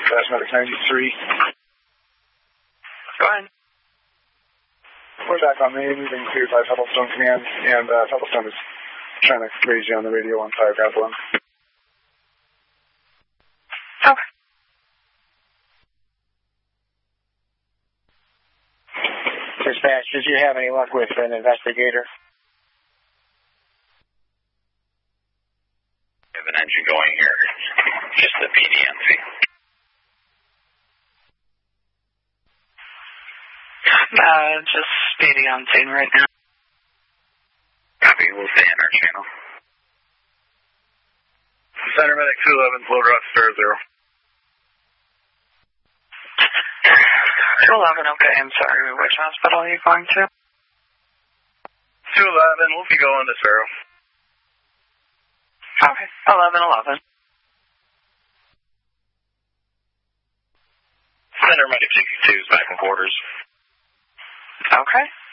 Fast Medic 93. Go ahead. We're back on main, moving to 5 Huddlestone Command, and Huddlestone is trying to raise you on the radio on 5 Goblin. Okay. Dispatch, did you have any luck with an investigator? I have an engine going here. Just the PDMC. Just speeding on scene right now. Copy, we'll stay in our channel. Center Medic 211, low drop, spare 0. 211, okay, I'm sorry. Which hospital are you going to? 211, we'll be going to Sparrow. Okay, 1111. Center Medic 62 is back in quarters. Okay.